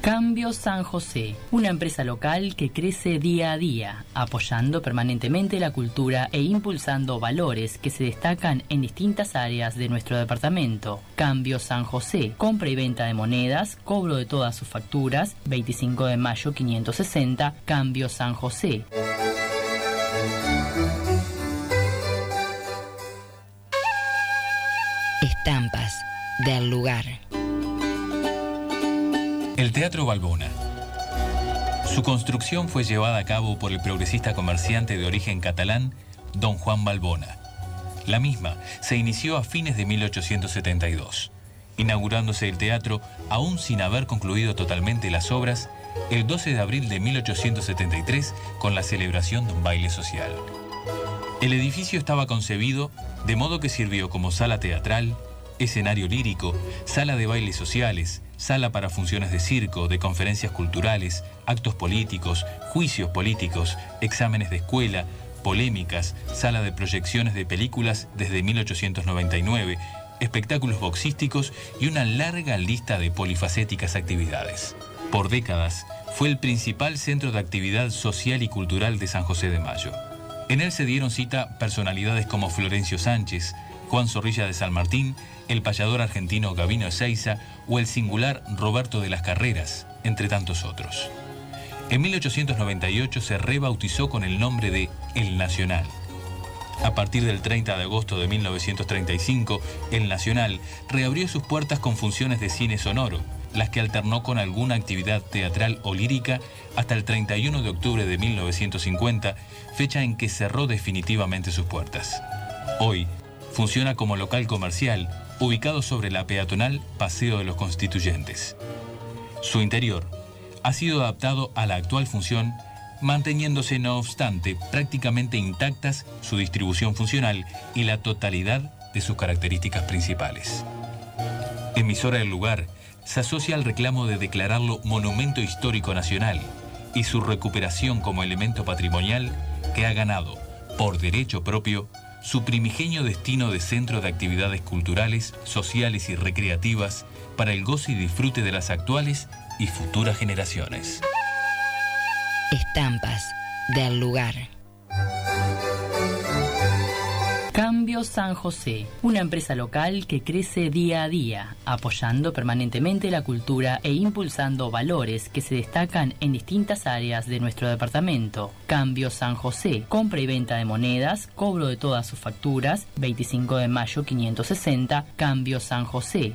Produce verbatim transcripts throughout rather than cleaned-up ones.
Cambio San José, una empresa local que crece día a día, apoyando permanentemente la cultura e impulsando valores que se destacan en distintas áreas de nuestro departamento. Cambio San José, compra y venta de monedas, cobro de todas sus facturas, veinticinco de mayo quinientos sesenta, Cambio San José. Estampas del lugar. El Teatro Balbona. Su construcción fue llevada a cabo por el progresista comerciante de origen catalán, don Juan Balbona. La misma se inició a fines de mil ochocientos setenta y dos, inaugurándose el teatro, aún sin haber concluido totalmente las obras, el doce de abril de mil ochocientos setenta y tres con la celebración de un baile social. El edificio estaba concebido de modo que sirvió como sala teatral, escenario lírico, sala de bailes sociales, sala para funciones de circo, de conferencias culturales, actos políticos, juicios políticos, exámenes de escuela, polémicas, sala de proyecciones de películas desde mil ochocientos noventa y nueve, espectáculos boxísticos y una larga lista de polifacéticas actividades. Por décadas, fue el principal centro de actividad social y cultural de San José de Mayo. En él se dieron cita personalidades como Florencio Sánchez, Juan Zorrilla de San Martín, el payador argentino Gabino Ezeiza o el singular Roberto de las Carreras, entre tantos otros. En mil ochocientos noventa y ocho se rebautizó con el nombre de El Nacional. A partir del treinta de agosto de mil novecientos treinta y cinco, El Nacional reabrió sus puertas con funciones de cine sonoro, las que alternó con alguna actividad teatral o lírica hasta el treinta y uno de octubre de mil novecientos cincuenta, fecha en que cerró definitivamente sus puertas. Hoy funciona como local comercial, ubicado sobre la peatonal Paseo de los Constituyentes. Su interior ha sido adaptado a la actual función, manteniéndose no obstante prácticamente intactas su distribución funcional y la totalidad de sus características principales. Emisora del lugar, se asocia al reclamo de declararlo Monumento Histórico Nacional y su recuperación como elemento patrimonial que ha ganado, por derecho propio, su primigenio destino de centro de actividades culturales, sociales y recreativas para el goce y disfrute de las actuales y futuras generaciones. Estampas del lugar. Cambio San José, una empresa local que crece día a día, apoyando permanentemente la cultura e impulsando valores que se destacan en distintas áreas de nuestro departamento. Cambio San José, compra y venta de monedas, cobro de todas sus facturas, veinticinco de mayo quinientos sesenta, Cambio San José.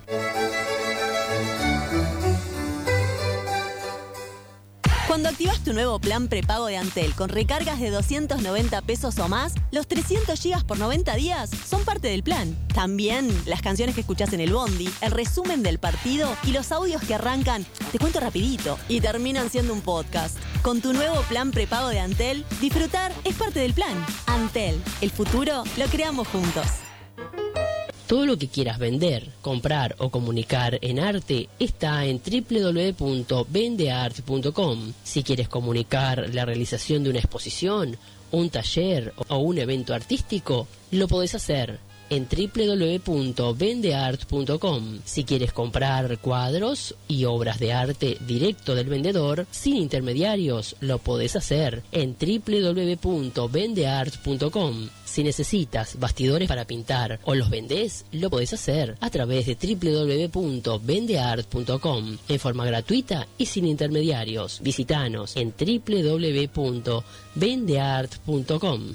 Cuando activas tu nuevo plan prepago de Antel con recargas de doscientos noventa pesos o más, los trescientos gigas por noventa días son parte del plan. También las canciones que escuchás en el bondi, el resumen del partido y los audios que arrancan, te cuento rapidito, y terminan siendo un podcast. Con tu nuevo plan prepago de Antel, disfrutar es parte del plan. Antel, el futuro lo creamos juntos. Todo lo que quieras vender, comprar o comunicar en arte está en doble u doble u doble u punto vendeart punto com. Si quieres comunicar la realización de una exposición, un taller o un evento artístico, lo podés hacer en doble u doble u doble u punto vendeart punto com. Si quieres comprar cuadros y obras de arte directo del vendedor, sin intermediarios, lo podés hacer en doble u doble u doble u punto vendeart punto com. Si necesitas bastidores para pintar o los vendés, lo podés hacer a través de doble u doble u doble u punto vendeart punto com en forma gratuita y sin intermediarios. Visítanos en doble u doble u doble u punto vendeart punto com.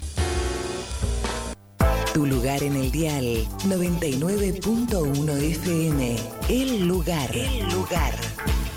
Tu lugar en el dial noventa y nueve punto uno F M. El lugar. El lugar.